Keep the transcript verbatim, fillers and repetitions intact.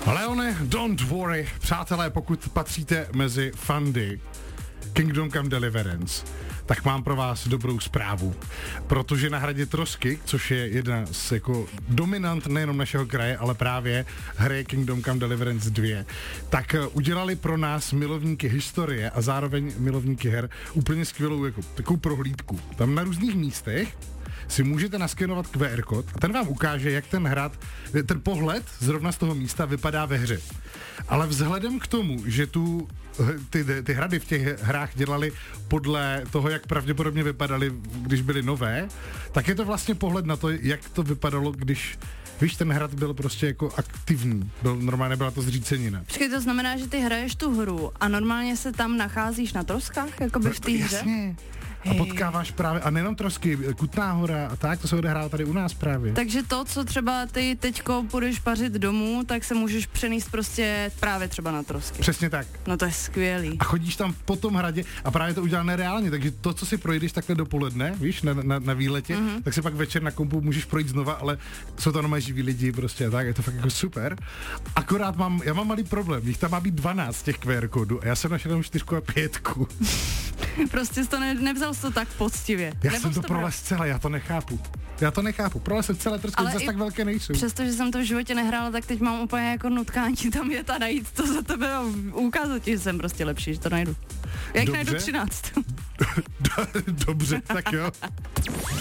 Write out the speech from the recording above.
Leone, don't worry. Přátelé, pokud patříte mezi fandy Kingdom Come Deliverance, tak mám pro vás dobrou zprávu. Protože na hradě Trosky, což je jedna z jako dominant nejenom našeho kraje, ale právě hry Kingdom Come Deliverance dva, tak udělali pro nás milovníky historie a zároveň milovníky her úplně skvělou jako takovou prohlídku. Tam na různých místech si můžete naskenovat Q R kód a ten vám ukáže, jak ten hrad, ten pohled zrovna z toho místa vypadá ve hře. Ale vzhledem k tomu, že tu ty, ty hrady v těch hrách dělali podle toho, jak pravděpodobně vypadaly, když byly nové, tak je to vlastně pohled na to, jak to vypadalo, když víš, ten hrad byl prostě jako aktivní, byl, normálně byla to zřícenina. Počkej, to znamená, že ty hraješ tu hru a normálně se tam nacházíš na troskách, jakoby v té hře? Jasně. A potkáváš právě, a nejenom Trosky, Kutná Hora a tak, to se odehrává tady u nás právě. Takže to, co třeba ty teďko půjdeš pařit domů, tak se můžeš přenést prostě právě třeba na Trosky. Přesně tak. No to je skvělý. A chodíš tam po tom hradě a právě to udělané reálně, takže to, co si projdeš takhle dopoledne, víš, na, na, na výletě, mm-hmm. tak si pak večer na kompu můžeš projít znova, ale jsou to normálně živí lidi prostě a tak, je to fakt jako super. Akorát mám, já mám malý problém, jich tam má být dvanáct těch Q R kódů a já jsem našel jenom čtyřku a pětku. Prostě jsi to ne, nevzal jsi to tak poctivě. Já jsem to prolez celé, já to nechápu. Já to nechápu, prolez jsem celé Trosky, zase tak velké nejsou. Přestože jsem to v životě nehrála, tak teď mám úplně jako nutkání tam jet a najít to za tebe a ukázat ti, že jsem prostě lepší, že to najdu. Jak Dobře. najdu třináct. Dobře, tak jo.